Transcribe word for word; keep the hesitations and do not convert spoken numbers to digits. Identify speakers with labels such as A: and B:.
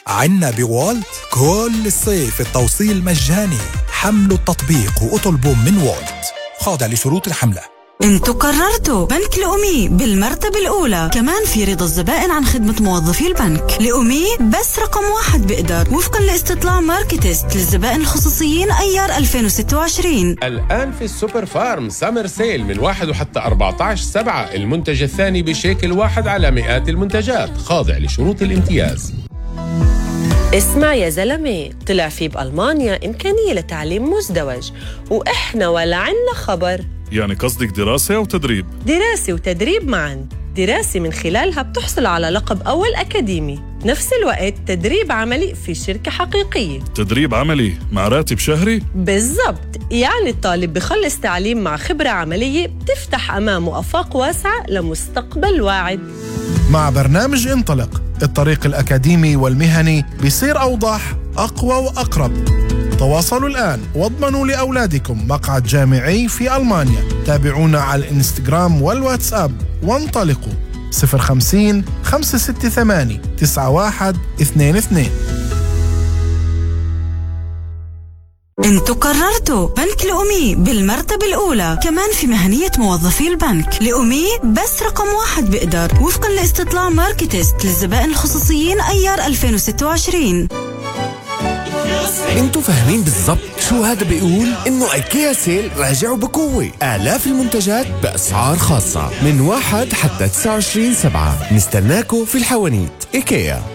A: عنا بوالت كل الصيف التوصيل مجاني. حملوا التطبيق واطلبوا من والت، خاضع لشروط الحملة.
B: انتوا قررتوا بنك لأمي بالمرتبة الأولى، كمان في رضا الزبائن عن خدمة موظفي البنك. لأمي بس رقم واحد بقدر، وفقا لاستطلاع ماركتست للزبائن الخصوصيين أيار ألفين وستة وعشرين.
C: الآن في السوبر فارم سامر سيل من واحد وحتى أربعة عشر سبعة، المنتج الثاني بشيكل واحد على مئات المنتجات، خاضع لشروط الامتياز.
D: اسمع يا زلمة، طلع في بألمانيا إمكانية لتعليم مزدوج، وإحنا ولا عنا خبر.
E: يعني قصدك دراسة أو تدريب؟
D: دراسة وتدريب معاً. دراسة من خلالها بتحصل على لقب أول أكاديمي، نفس الوقت تدريب عملي في شركة حقيقية.
E: تدريب عملي مع راتب شهري؟
D: بالضبط، يعني الطالب بخلص تعليم مع خبرة عملية بتفتح أمامه آفاق واسعة لمستقبل واعد.
F: مع برنامج انطلق، الطريق الأكاديمي والمهني بيصير أوضح، أقوى وأقرب. تواصلوا الآن واضمنوا لأولادكم مقعد جامعي في ألمانيا. تابعونا على الإنستغرام والواتساب وانطلقوا صفر خمسين خمسة ستة ثمانية تسعة واحد اثنين اثنين.
B: انتوا قررتوا بنك لأمي بالمرتبة الأولى، كمان في مهنية موظفي البنك. لأمي بس رقم واحد بقدر، وفقا لاستطلاع ماركتست للزبائن الخصوصيين أيار ألفين وستة وعشرين.
G: انتوا فاهمين بالضبط شو هذا بيقول؟ انه ايكيا سيل راجعوا بقوة، آلاف المنتجات بأسعار خاصة من واحد حتى تسعة وعشرين سبعة. نستناكوا في الحوانيت. ايكيا.